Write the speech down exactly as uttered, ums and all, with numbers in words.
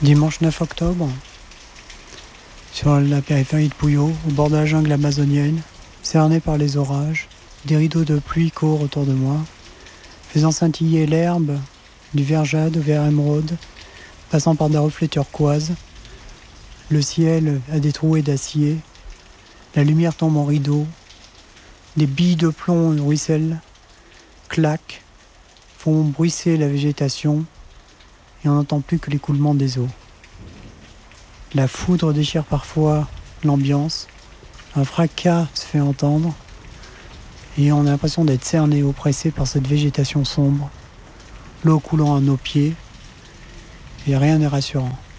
Dimanche neuf octobre, sur la périphérie de Puyo, au bord de la jungle amazonienne, cerné par les orages, des rideaux de pluie courent autour de moi, faisant scintiller l'herbe du vert jade au vert émeraude, passant par des reflets turquoise. Le ciel a des trouées d'acier, la lumière tombe en rideaux, des billes de plomb ruissellent, claquent, font bruisser la végétation, et on n'entend plus que l'écoulement des eaux. La foudre déchire parfois l'ambiance, un fracas se fait entendre, et on a l'impression d'être cerné, oppressé par cette végétation sombre, l'eau coulant à nos pieds, et rien n'est rassurant.